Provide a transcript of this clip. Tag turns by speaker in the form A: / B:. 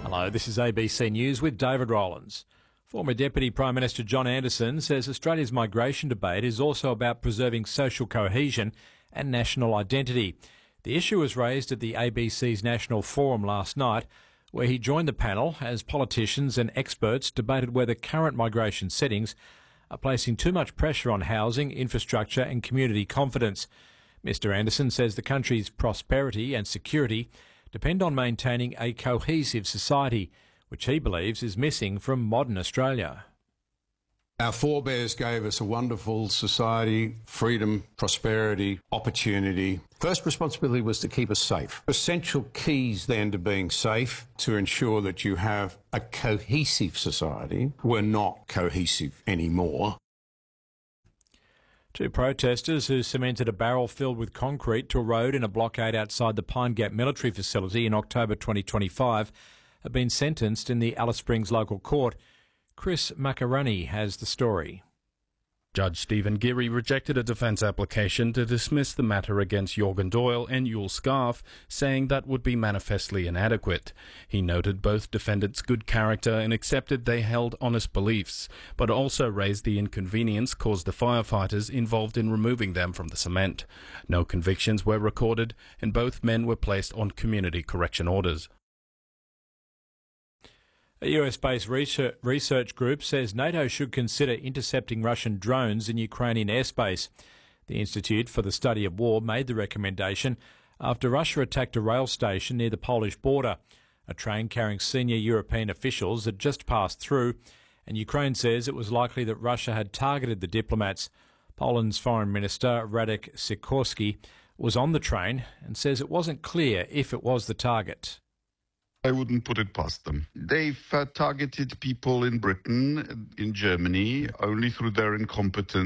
A: Hello, this is ABC News with David Rowlands. Former Deputy Prime Minister John Anderson says Australia's migration debate is also about preserving social cohesion and national identity. The issue was raised at the ABC's National Forum last night, where he joined the panel as politicians and experts debated whether current migration settings are placing too much pressure on housing, infrastructure and community confidence. Mr Anderson says the country's prosperity and security depend on maintaining a cohesive society, which he believes is missing from modern Australia.
B: Our forebears gave us a wonderful society, freedom, prosperity, opportunity. First responsibility was to keep us safe. Essential keys then to being safe, to ensure that you have a cohesive society. We're not cohesive anymore.
A: Two protesters who cemented a barrel filled with concrete to a road in a blockade outside the Pine Gap military facility in October 2025 have been sentenced in the Alice Springs local court. Chris Makarani has the story.
C: Judge Stephen Geary rejected a defence application to dismiss the matter against Jorgen Doyle and Yul Scarf, saying that would be manifestly inadequate. He noted both defendants' good character and accepted they held honest beliefs, but also raised the inconvenience caused the firefighters involved in removing them from the cement. No convictions were recorded, and both men were placed on community correction orders.
A: A US-based research group says NATO should consider intercepting Russian drones in Ukrainian airspace. The Institute for the Study of War made the recommendation after Russia attacked a rail station near the Polish border. A train carrying senior European officials had just passed through, and Ukraine says it was likely that Russia had targeted the diplomats. Poland's Foreign Minister Radek Sikorski was on the train and says it wasn't clear if it was the target.
D: I wouldn't put it past them. They've targeted people in Britain, in Germany, only through their incompetence.